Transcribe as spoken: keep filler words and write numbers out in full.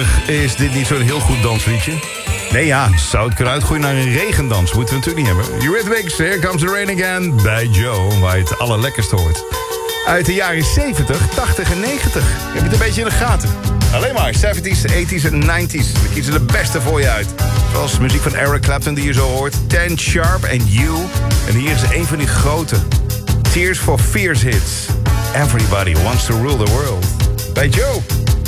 gelukkig is dit niet zo'n heel goed dansliedje. Nee ja, zou het kunnen uitgroeien naar een regendans. Moeten we natuurlijk niet hebben. Eurythmics, Here Comes the Rain Again bij Joe, waar je het allerlekkerst hoort. Uit de jaren zeventig, tachtig en negentig. Je hebt het een beetje in de gaten. Alleen maar zeventies, tachtiger en negentiger. We kiezen de beste voor je uit. Zoals muziek van Eric Clapton die je zo hoort. Ten Sharp en You. En hier is een van die grote. Tears for Fears hits. Everybody wants to rule the world. Bij Joe.